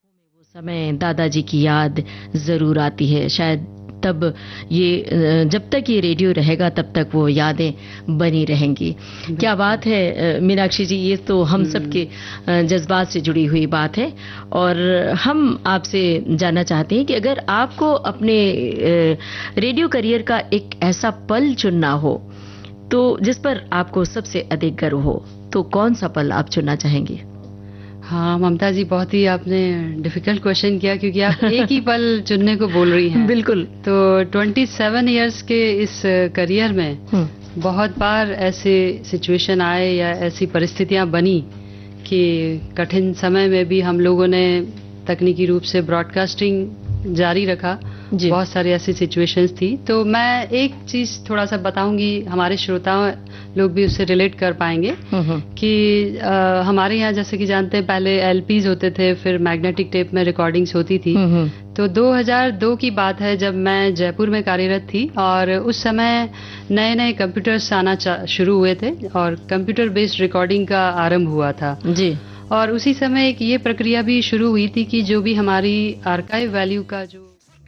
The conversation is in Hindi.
समय दादाजी की याद जरूर आती है। शायद तब ये जब तक ये रेडियो रहेगा तब तक वो यादें बनी रहेंगी। क्या बात है मीनाक्षी जी, ये तो हम सबके जज्बात से जुड़ी हुई बात है। और हम आपसे जानना चाहते हैं कि अगर आपको अपने रेडियो करियर का एक ऐसा पल चुनना हो तो जिस पर आपको सबसे अधिक गर्व हो, तो कौन सा पल आप चुनना चाहेंगे? हाँ ममता जी, बहुत ही आपने डिफिकल्ट क्वेश्चन किया, क्योंकि आप एक ही पल चुनने को बोल रही हैं। बिल्कुल। तो 27 इयर्स के इस करियर में बहुत बार ऐसे सिचुएशन आए या ऐसी परिस्थितियां बनी कि कठिन समय में भी हम लोगों ने तकनीकी रूप से ब्रॉडकास्टिंग जारी रखा। बहुत सारी ऐसी सिचुएशंस थी। तो मैं एक चीज थोड़ा सा बताऊंगी, हमारे श्रोता लोग भी उससे रिलेट कर पाएंगे कि हमारे यहाँ जैसे कि जानते हैं पहले एलपीज होते थे, फिर मैग्नेटिक टेप में रिकॉर्डिंग्स होती थी। तो 2002 की बात है जब मैं जयपुर में कार्यरत थी और उस समय नए नए कंप्यूटर्स आना शुरू हुए थे और कंप्यूटर बेस्ड रिकॉर्डिंग का आरंभ हुआ था जी। और उसी समय एक ये प्रक्रिया भी शुरू हुई थी कि जो भी हमारी आर्काइव वैल्यू का जो